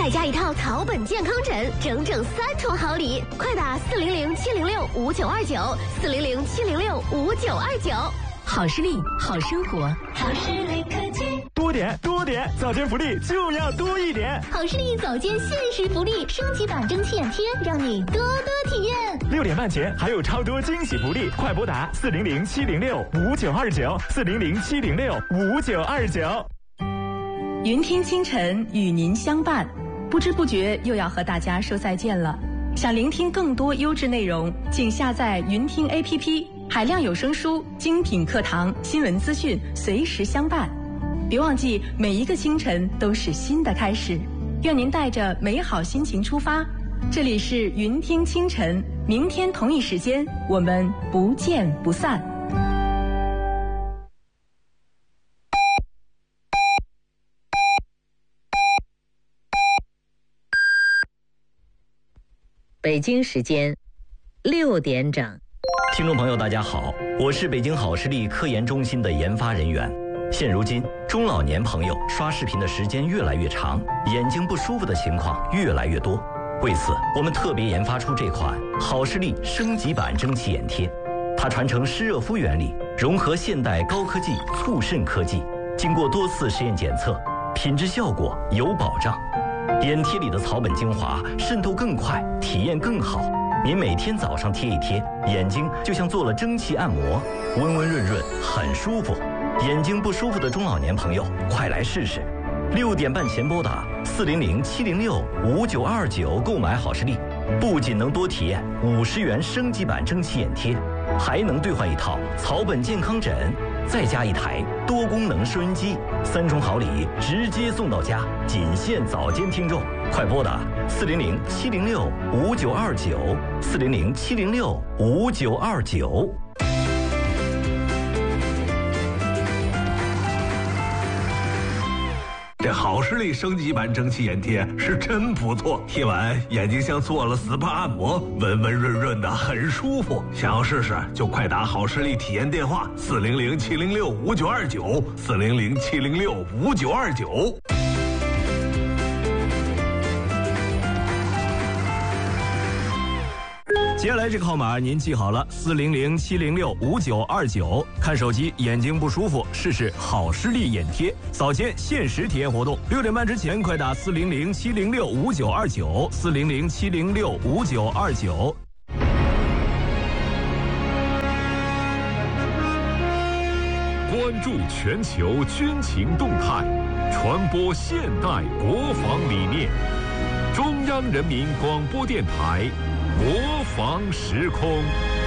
再加一套草本健康枕，整整3重好礼！快打400-706-5929，400-706-5929。好视力，好生活，好视力科技。 多点，早间福利就要多一点。 好视力早间限时福利，升级版蒸汽眼贴，让你多多体验。 6点半前还有超多惊喜福利，快拨打400-706-5929，400-706-5929。 云听清晨与您相伴，不知不觉又要和大家说再见了。想聆听更多优质内容，请下载云听 APP， 海量有声书、精品课堂、新闻资讯，随时相伴。别忘记，每一个清晨都是新的开始。愿您带着美好心情出发。这里是云听清晨，明天同一时间我们不见不散。 北京时间6点整。 听众朋友大家好，我是北京好视力科研中心的研发人员。现如今中老年朋友刷视频的时间越来越长，眼睛不舒服的情况越来越多。为此我们特别研发出这款好视力升级版蒸汽眼贴，它传承湿热敷原理，融合现代高科技促渗科技，经过多次实验检测，品质效果有保障。眼贴里的草本精华渗透更快，体验更好。您每天早上贴一贴，眼睛就像做了蒸汽按摩，温温润润，很舒服。眼睛不舒服的中老年朋友，快来试试。6点半前拨打400-706-5929购买好视力，不仅能多体验50元升级版蒸汽眼贴，还能兑换一套草本健康枕，再加一台多功能收音机，3重好礼直接送到家，仅限早间听众。快拨打400-706-5929，400-706-5929。 这好视力升级版蒸汽眼贴是真不错，贴完眼睛像做了 SPA 按摩，温温润润的，很舒服。想要试试就快打好视力体验电话400-706-5929，400-706-5929。 接下来这个号码您记好了，400-706-5929。看手机眼睛不舒服，试试好视力眼贴，早间限时体验活动，6点半之前快打400-706-5929，400-706-5929。 关注全球军情动态，传播现代国防理念。中央人民广播电台国防时空。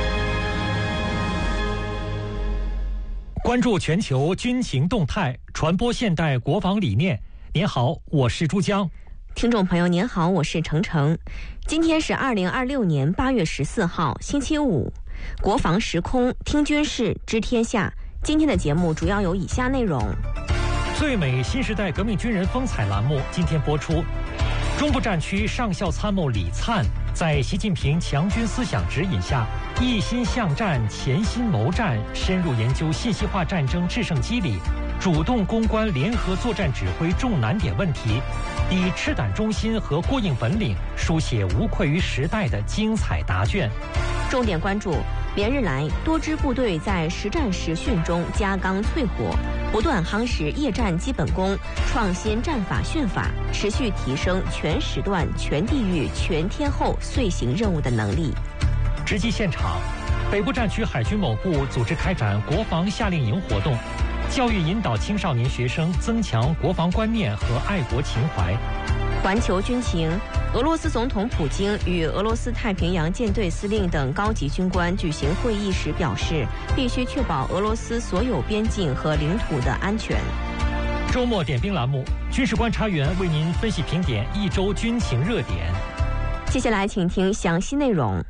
关注全球军情动态，传播现代国防理念。您好，我是珠江。 听众朋友您好，我是程程。今天是2026年8月14号星期五，国防时空听军事知天下。今天的节目主要有以下内容： 最美新时代革命军人风采栏目今天播出。中部战区上校参谋李灿在习近平强军思想指引下，一心向战，潜心谋战，深入研究信息化战争制胜机理，主动攻关联合作战指挥重难点问题，以赤胆忠心和过硬本领书写无愧于时代的精彩答卷。 重点关注连日来多支部队在实战实训中加钢淬火，不断夯实夜战基本功，创新战法训法，持续提升全时段、全地域、全天候遂行任务的能力。 直击现场，北部战区海军某部组织开展国防夏令营活动，教育引导青少年学生增强国防观念和爱国情怀。 环球军情，俄罗斯总统普京与俄罗斯太平洋舰队司令等高级军官举行会议时表示，必须确保俄罗斯所有边境和领土的安全。 周末点兵栏目，军事观察员为您分析评点一周军情热点。 接下来请听详细内容。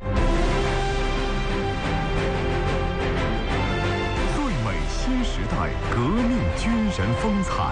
最美新时代革命军人风采。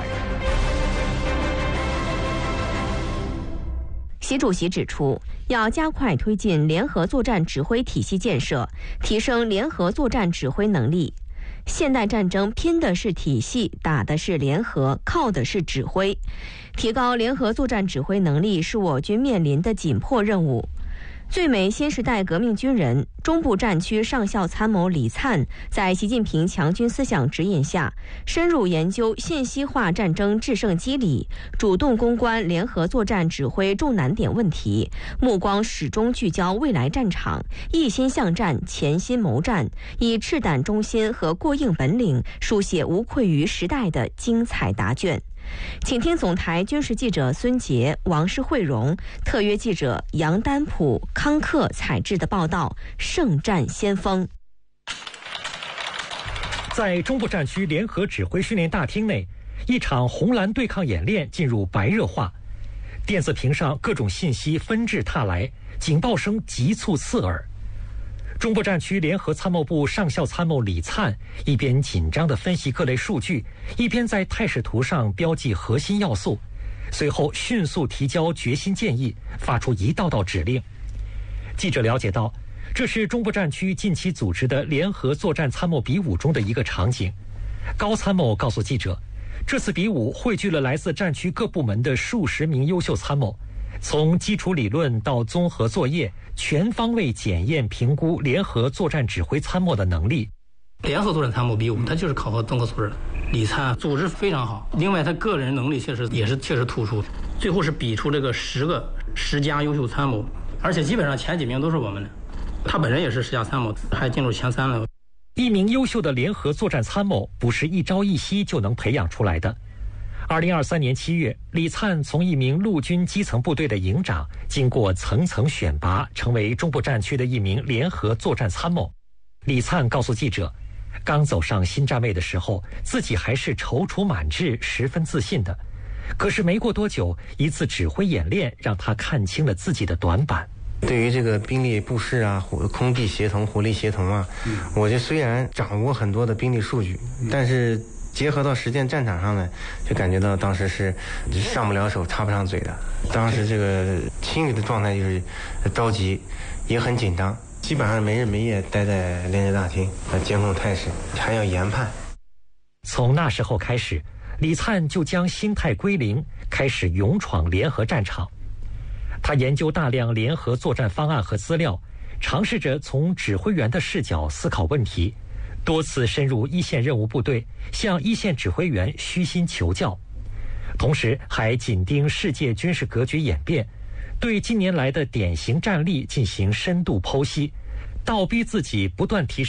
习主席指出，要加快推进联合作战指挥体系建设，提升联合作战指挥能力。 现代战争拼的是体系，打的是联合，靠的是指挥。提高联合作战指挥能力是我军面临的紧迫任务。最美新时代革命军人、中部战区上校参谋李灿在习近平强军思想指引下，深入研究信息化战争制胜机理，主动攻关联合作战指挥重难点问题，目光始终聚焦未来战场，一心向战，潜心谋战，以赤胆忠心和过硬本领，书写无愧于时代的精彩答卷。请听总台军事记者孙杰、王世慧荣，特约记者杨丹普、康克采制的报道。圣战先锋。 在中部战区联合指挥训练大厅内，一场红蓝对抗演练进入白热化，电子屏上各种信息纷至沓来，警报声急促刺耳。中部战区联合参谋部上校参谋李灿一边紧张地分析各类数据，一边在态势图上标记核心要素，随后迅速提交决心建议，发出一道道指令。记者了解到，这是中部战区近期组织的联合作战参谋比武中的一个场景。高参谋告诉记者，这次比武汇聚了来自战区各部门的数十名优秀参谋，从基础理论到综合作业，全方位检验评估联合作战指挥参谋的能力。 联合作战参谋比武，他就是考核综合素质的。李灿组织非常好，另外他个人能力确实突出，最后是比出这个10家优秀参谋，而且基本上前几名都是我们的。他本人也是10家参谋，还进入前3了。 一名优秀的联合作战参谋不是一朝一夕就能培养出来的。2023年7月，李灿从一名陆军基层部队的营长，经过层层选拔，成为中部战区的一名联合作战参谋。李灿告诉记者，刚走上新站位的时候，自己还是踌躇满志，十分自信的。可是没过多久，一次指挥演练让他看清了自己的短板。 对于这个兵力布势啊、空地协同、火力协同啊，我这虽然掌握很多的兵力数据，但是结合到实践战场上呢，就感觉到当时是上不了手、插不上嘴的。当时这个心理的状态就是着急，也很紧张，基本上没日没夜待在连接大厅，监控态势，还要研判。 从那时候开始，李灿就将心态归零，开始勇闯联合战场。他研究大量联合作战方案和资料，尝试着从指挥员的视角思考问题，多次深入一线任务部队，向一线指挥员虚心求教，同时还紧盯世界军事格局演变，对近年来的典型战例进行深度剖析，倒逼自己不断提升